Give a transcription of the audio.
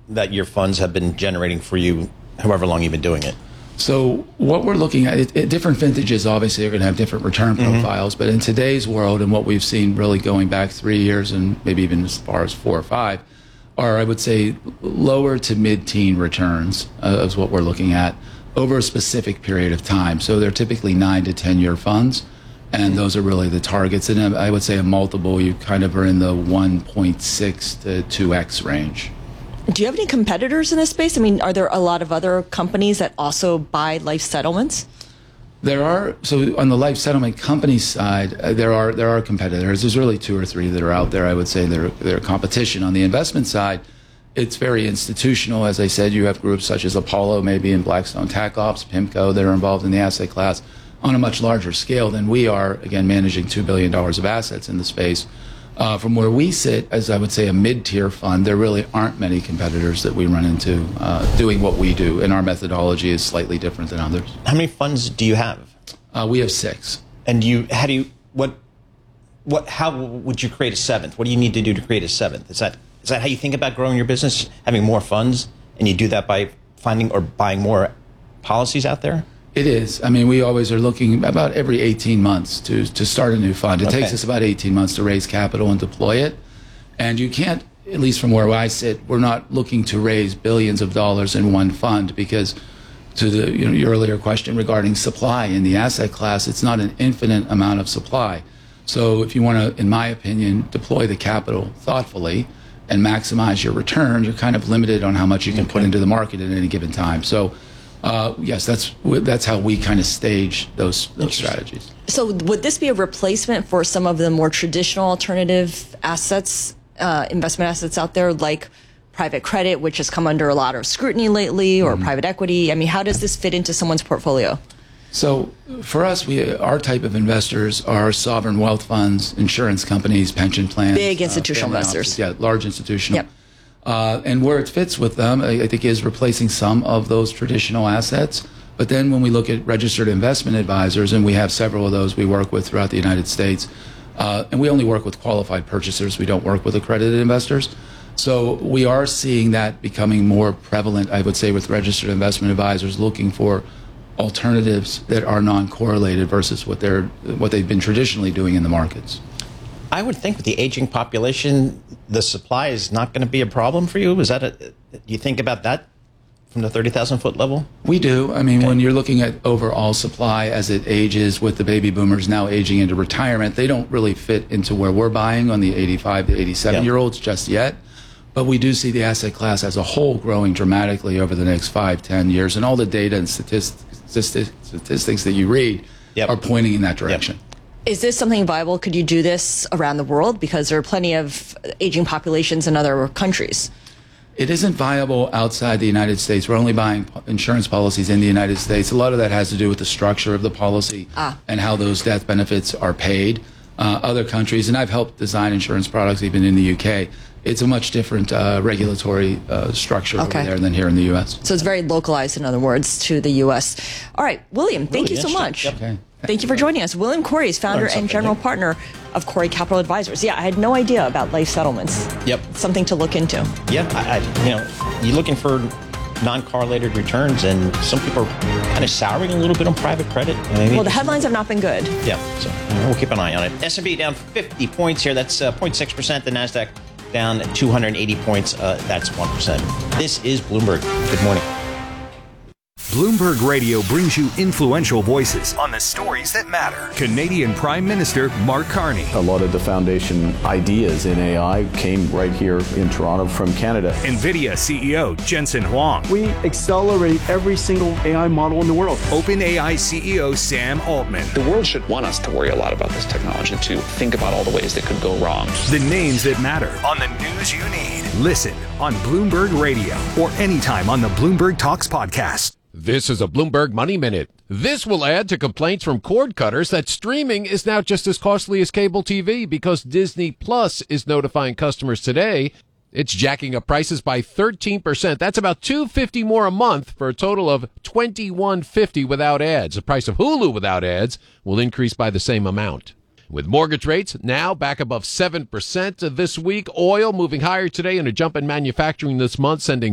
that your funds have been generating for you, however long you've been doing it? So what we're looking at, different vintages obviously are going to have different return profiles, but in today's world and what we've seen really going back 3 years and maybe even as far as 4 or 5 are, I would say, lower to mid-teen returns is what we're looking at over a specific period of time. So they're typically 9 to 10-year funds, and those are really the targets. And I would say a multiple, you kind of are in the 1.6 to 2x range. Do you have any competitors in this space? I mean, are there a lot of other companies that also buy life settlements? There are. So on the life settlement company side, there are competitors. There's really 2 or 3 that are out there. I would say they're competition. On the investment side, it's very institutional. As I said, you have groups such as Apollo, maybe in Blackstone Tac Ops, PIMCO, that are involved in the asset class on a much larger scale than we are, again, managing $2 billion of assets in the space. From where we sit, as I would say a mid-tier fund, there really aren't many competitors that we run into doing what we do, and our methodology is slightly different than others. How many funds do you have? We have 6. And how would you create a 7th? What do you need to do to create a 7th? Is that how you think about growing your business, having more funds, and you do that by finding or buying more policies out there? It is. I mean, we always are looking about every 18 months to start a new fund. It takes us about 18 months to raise capital and deploy it. And you can't, at least from where I sit, we're not looking to raise billions of dollars in one fund because to your earlier question regarding supply in the asset class, it's not an infinite amount of supply. So if you want to, in my opinion, deploy the capital thoughtfully and maximize your return, you're kind of limited on how much you can put into the market at any given time. So yes, that's how we kind of stage those strategies. So would this be a replacement for some of the more traditional alternative assets, investment assets out there, like private credit, which has come under a lot of scrutiny lately, or private equity? I mean, how does this fit into someone's portfolio? So for us, our type of investors are sovereign wealth funds, insurance companies, pension plans. Big institutional investors. Offices, yeah, large institutional. Yep. And where it fits with them, I think, is replacing some of those traditional assets. But then when we look at registered investment advisors, and we have several of those we work with throughout the United States, and we only work with qualified purchasers. We don't work with accredited investors. So we are seeing that becoming more prevalent, I would say, with registered investment advisors looking for alternatives that are non-correlated versus what they've been traditionally doing in the markets. I would think with the aging population, the supply is not going to be a problem for you. Do you think about that from the 30,000-foot level? We do. I mean, when you're looking at overall supply as it ages with the baby boomers now aging into retirement, they don't really fit into where we're buying on the 85 to 87-year-olds just yet. But we do see the asset class as a whole growing dramatically over the next 5-10 years. And all the data and statistics that you read are pointing in that direction. Is this something viable? Could you do this around the world? Because there are plenty of aging populations in other countries. It isn't viable outside the United States. We're only buying insurance policies in the United States. A lot of that has to do with the structure of the policy and how those death benefits are paid. Other countries, and I've helped design insurance products even in the UK, it's a much different regulatory structure over there than here in the U.S. So it's very localized, in other words, to the U.S. All right, William, thank you so much. Yep. Okay. Thank you for joining us. William Corey is founder and general partner of Corey Capital Advisors. Yeah, I had no idea about life settlements. Yep. Something to look into. Yeah, you're looking for non-correlated returns, and some people are kind of souring a little bit on private credit. Well, the headlines have not been good. Yeah, so we'll keep an eye on it. S&P down 50 points here. That's 0.6%. The NASDAQ down 280 points. That's 1%. This is Bloomberg. Good morning. Bloomberg Radio brings you influential voices on the stories that matter. Canadian Prime Minister Mark Carney. A lot of the foundation ideas in AI came right here in Toronto from Canada. NVIDIA CEO Jensen Huang. We accelerate every single AI model in the world. OpenAI CEO Sam Altman. The world should want us to worry a lot about this technology, to think about all the ways that could go wrong. The names that matter on the news you need. Listen on Bloomberg Radio or anytime on the Bloomberg Talks podcast. This is a Bloomberg Money Minute. This will add to complaints from cord cutters that streaming is now just as costly as cable TV because Disney Plus is notifying customers today it's jacking up prices by 13%. That's about $250 more a month for a total of $21.50 without ads. The price of Hulu without ads will increase by the same amount. With mortgage rates now back above 7% this week, oil moving higher today and a jump in manufacturing this month, sending